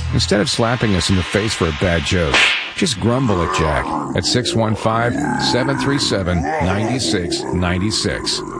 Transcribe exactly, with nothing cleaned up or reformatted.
Instead of slapping us in the face for a bad joke, just grumble at Jack at six one five, seven three seven, nine six nine six.